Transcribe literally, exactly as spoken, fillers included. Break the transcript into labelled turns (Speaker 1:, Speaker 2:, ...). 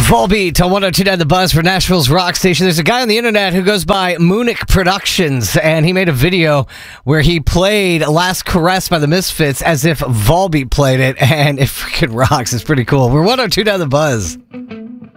Speaker 1: Volbeat on one oh two point nine The Buzz for Nashville's rock station. There's a guy on the internet who goes by Munich Productions, and he made a video where he played Last Caress by the Misfits as if Volbeat played it, and it freaking rocks. It's pretty cool. We're one oh two point nine The Buzz.